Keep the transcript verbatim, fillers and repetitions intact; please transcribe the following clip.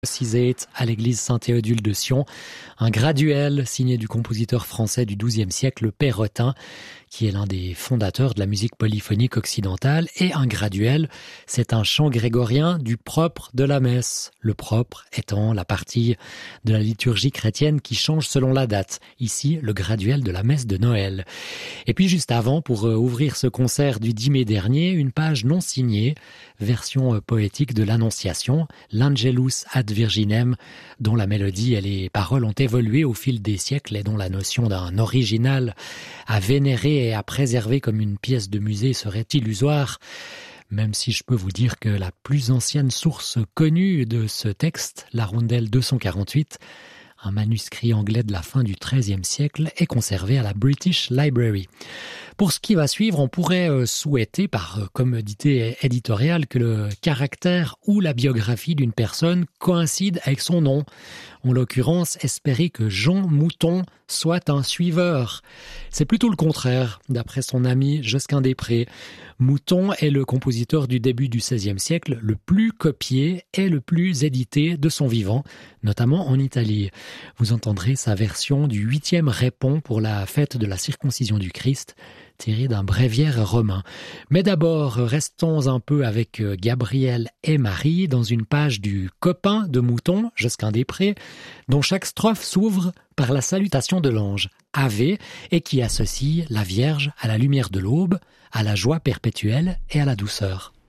six huit à l'église Saint-Théodule de Sion, un graduel signé du compositeur français du douzième siècle, Perrotin, qui est l'un des fondateurs de la musique polyphonique occidentale, et un graduel, c'est un chant grégorien du propre de la messe, le propre étant la partie de la liturgie chrétienne qui change selon la date, ici le graduel de la messe de Noël. Et puis juste avant, pour ouvrir ce concert du dix mai dernier, une page non signée, version poétique de l'Annonciation, l'Angelus ad Virginem, dont la mélodie et les paroles ont évolué au fil des siècles et dont la notion d'un original à vénérer et à préserver comme une pièce de musée serait illusoire, même si je peux vous dire que la plus ancienne source connue de ce texte, la rondelle deux cent quarante-huit, un manuscrit anglais de la fin du treizième siècle, est conservé à la British Library. Pour ce qui va suivre, on pourrait souhaiter, par commodité éditoriale, que le caractère ou la biographie d'une personne coïncide avec son nom. En l'occurrence, espérer que Jean Mouton soit un suiveur. C'est plutôt le contraire, d'après son ami Josquin-des-Prés. Mouton est le compositeur du début du seizième siècle, le plus copié et le plus édité de son vivant, notamment en Italie. Vous entendrez sa version du huitième répon pour la fête de la circoncision du Christ, tiré d'un bréviaire romain. Mais d'abord, restons un peu avec Gabriel et Marie dans une page du copain de Mouton, Josquin-des-Prés, dont chaque strophe s'ouvre par la salutation de l'ange, Ave, et qui associe la Vierge à la lumière de l'aube, à la joie perpétuelle et à la douceur.